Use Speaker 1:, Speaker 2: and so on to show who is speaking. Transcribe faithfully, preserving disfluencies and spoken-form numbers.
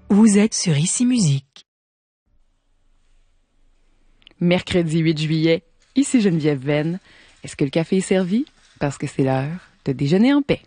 Speaker 1: Vous êtes sur Ici Musique.
Speaker 2: Mercredi huit juillet, ici Geneviève Venn. Est-ce que le café est servi? Parce que c'est l'heure de déjeuner en paix.